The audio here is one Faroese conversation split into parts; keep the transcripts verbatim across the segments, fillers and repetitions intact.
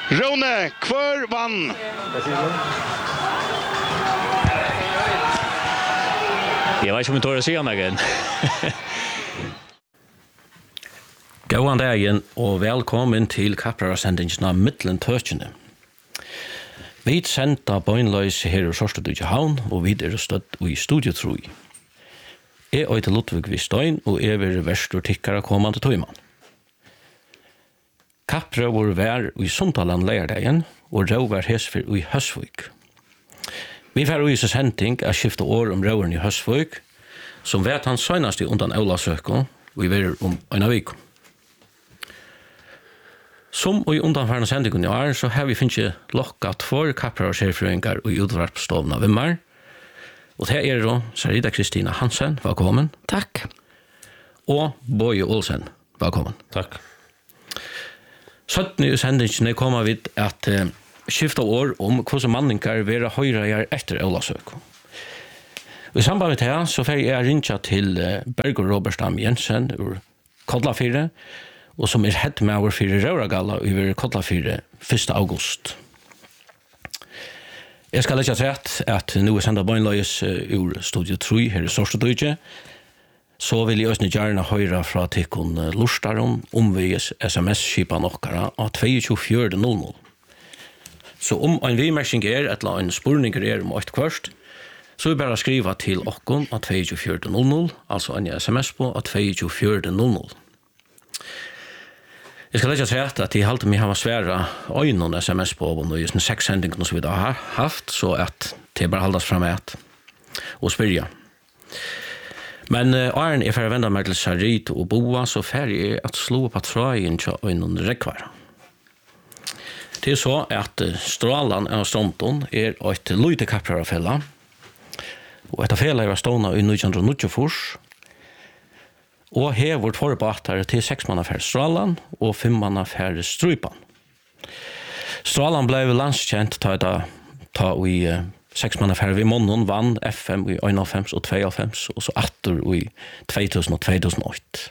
Rone, kvar vann. Jag vet inte om vi tar det sig igen. Gåan dagen og velkommen til Kaprarasendingen av Middeltøkene. Vi sender bøgnløys her i Sørstad i Havn, og vi er støtt i Studio Troi. Jeg er til Ludvig Vistøyn, og jeg er verstur tikkere kommande tøyman. Kapra var vær i Sundaland leirdagen, og rau var hesfer i Høsvøk. Vi var i sending a skifte år om rauren i Høsvøk, som vet han søgnast i undan Aulasøkken, og vi var om en vik. Som og i undanfærende sendingen i år, så har vi finnet lokkat for Kapra og sérfrøyngar og utvarpstovna av Vimmar. Og det er da Sarida Kristina Hansen, velkommen. Takk. Og Boje Olsen, velkommen. Takk. syttende i sendingen kommer vi at uh, skifte år om hvordan manningar vil høyre etter Aulasøk. I samband med det så får jeg rinja til uh, Berger Roberstam Jensen ur Kodlafire, og som er hett med over fire Rauragalla over Kodlafire første august. Jeg skal lese rett at nå er sendt bøgnløys uh, ur Studio Troi her i Sørstad, så vil jeg også gjerne høre fra tikkun lustaron omvies sms-skipan okkara av to fire null null. Så om en vimersing er, eller en spurning er om ett kvart, så er bare skriva til okkon av to fire null null, altså en sms på av to fire null null. Jeg skal lese rett at jeg halte meg hava sværa øynon sms på og i seks sendingen som vi da har haft, så at det bare haldas fram et og spyrja. Men uh, Arne er for å vende meg til Sarit og Boa, så fer jeg at slå på trøyen til øynen rekvar. Det er så at uh, Strålan av Stronton er et lite kaprarafella, og etter fela er stående i nitton nittiofire, og her vårt forbåtere til seks mann affær Strålan og fem mann affær Strypan. Strålan ble landskjent ta, ta, ta i uh, seks mann affær vi måneden vann F M i einoghalvfems og tveoghalvfems, og så atter i to tusen og to tusen og åtte.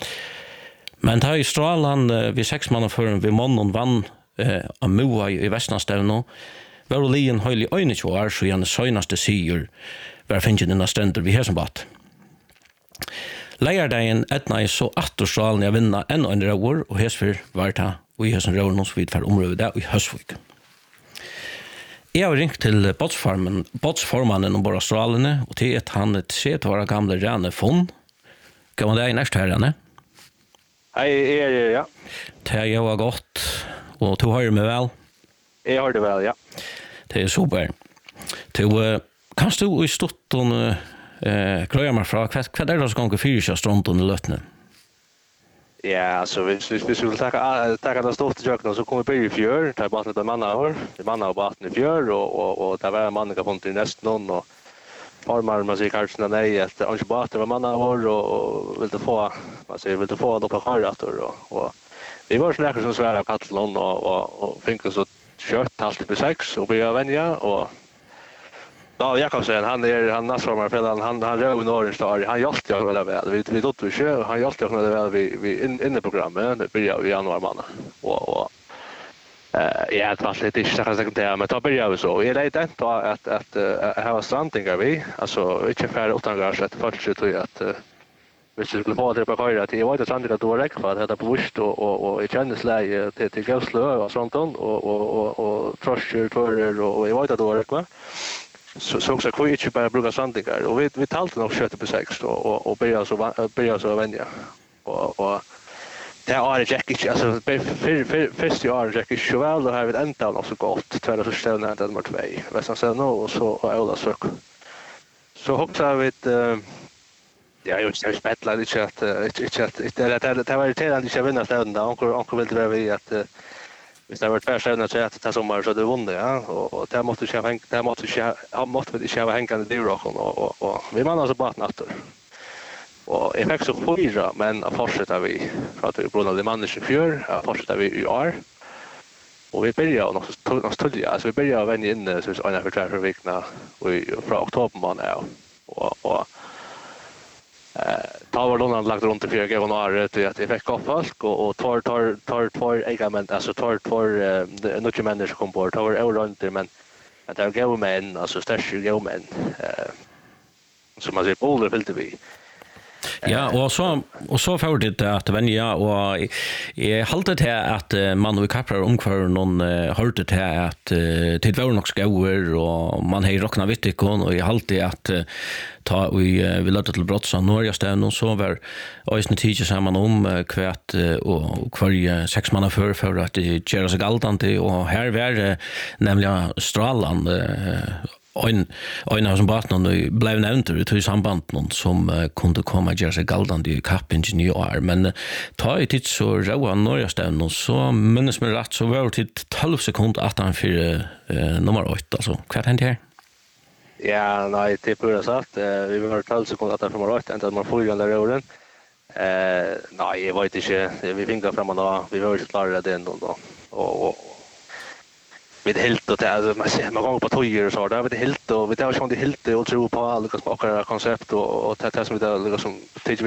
Men ta i Strålan vi seks mann affær vi måneden vann eh, av Moa i Vestlandstevno, var lien høylig øynekjå år, så gjerne søgnaste sier var finnet innan stender vi her som bat. Leierdagen etna i så atter Strålan jeg vinna enn en rauer, og hesfyr var ta og i hesen rauer noen så vidt for området der i Høsvøk. Jeg har ringt til båtsformannen om Borra Strålene, og til at han ser til våre gamle Rane Fond. Kan man det i nærmest her, Rane? Hei, jeg er ja. Det er jo godt, og du hører meg vel? Jeg hører det vel, ja. Det er super. Du, kan du i Stotten uh, kløye meg fra, hva, hva er det som ganger fyrir seg Stronton i Løtene? Ja, alltså hvis vi hvis vi vill ta ta den stort jøkna så kommer vi i fjør, ta baten til manna år. Det manna og baten i fjør og og og der var mannen kan punkt i nesten nån og farmar man sig kanskje nei at han baten var manna år og, og ville få man säger ville få då på harrator och och vi var så läkare som svära kattlon och och och fick så kört allt på sex och börja vänja och Ja, Jakobsen, han är han nästformar för han han han rör norr star. Han hjälpte jag väl väl. Vi vi då vi kör. Han hjälpte jag väl vi vi in inne programmet. Det börjar i januari månad. Och och eh ja, det var lite inte så säkert det men då börjar vi så. Jag lät inte att att ha strandingar vi. Alltså inte för åtta grader att först tror jag att vi skulle få det på köra till. Jag var inte strandingar då räck för att det på vurst och och och i kännesläge till till Gauslö och sånt och och och och trasher torrer och jag var inte då räck va. Så så också kvar inte bara bruka sandingar och vi vi talte nog kött på sex och och och börja så börja så vänja och och det är det Jack inte alltså för för första år Jack inte väl då har vi ända också gott två så ställna att nummer två vad som säger nu och så och alla så så också vi ja jag ska spela lite att inte att det det det var det att inte vinna ställna onkel onkel vill det vi att hvis det har vært færstevnet til at det sommer så det vunnet, ja, og, og det måtte ikke henge, det måtte ikke, han måtte ikke ha hengende dyrrokken, og, og, og vi mann altså baten etter. Og jeg fikk så fyra, men jeg fortsetter vi, for at vi brunner de mannene fjør, jeg fortsetter vi i år, og vi begynner nok tullige, altså vi begynner å vende inne, så hvis øyne for tre for vikene, fra oktober måned, ja, og, og eh, ta var de lagt runt i fyra gånger år till att det fick upp folk och och tar tar tar tar ägarmen alltså tar tar några människor kom bort tar runt men att det går men alltså större går men eh som man ser på det fältet vi. Ja, och så och så får det att vänja och jag håller till att man och kaprar omkvar någon hörde till att det var nog skauer och man har rockna vittikon och jag håller att ta vi vi låter till brotts av Norge stämmen och så var ösne teacher samman om kvärt och kvar sex månader för för att det gör sig galtande och här var nämligen Straland en en av som baten och blev nämnt ut i samband någon som uh, kunde komma göra sig galdande i kappen i år men uh, ta i tid så råa Norgestävn och så minnes mig rätt så var det tolv sekunder att han för uh, nummer åtta alltså vad hände här? Ja, nej, det är pura sagt. Uh, vi var tolv sekunder att han för nummer åtta ända man får ju den där åren. Eh, nej, jag vet inte. Vi fick fram och vi var inte klara det ändå då. Och, och vi helt och det man ser man går på tojer och så där vi helt och vi tar ju sånt helt och tror på alla koncept och och det som vi där liksom